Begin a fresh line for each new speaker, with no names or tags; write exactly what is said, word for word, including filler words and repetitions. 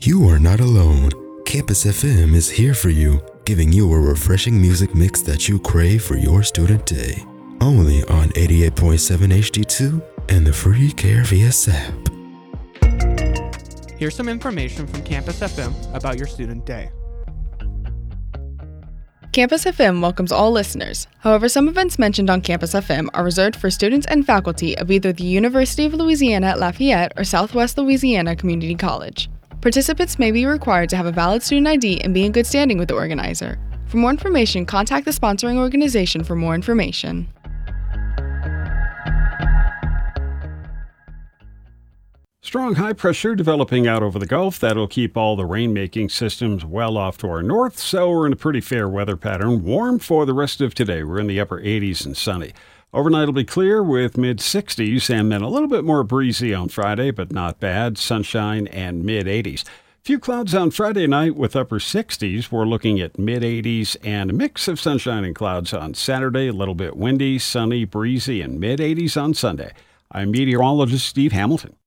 You are not alone. Campus F M is here for you, giving you a refreshing music mix that you crave for your student day. Only on eighty-eight point seven H D two and the free K R V S app.
Here's some information from Campus F M about your student day.
Campus F M welcomes all listeners. However, some events mentioned on Campus F M are reserved for students and faculty of either the University of Louisiana at Lafayette or Southwest Louisiana Community College. Participants may be required to have a valid student I D and be in good standing with the organizer. For more information, contact the sponsoring organization for more information.
Strong high pressure developing out over the Gulf. That'll keep all the rain-making systems well off to our north, so we're in a pretty fair weather pattern. Warm for the rest of today. We're in the upper eighties and sunny. Overnight will be clear with mid-sixties and then a little bit more breezy on Friday, but not bad. Sunshine and mid-eighties. Few clouds on Friday night with upper sixties. We're looking at mid-eighties and a mix of sunshine and clouds on Saturday. A little bit windy, sunny, breezy, and mid-eighties on Sunday. I'm meteorologist Steve Hamilton.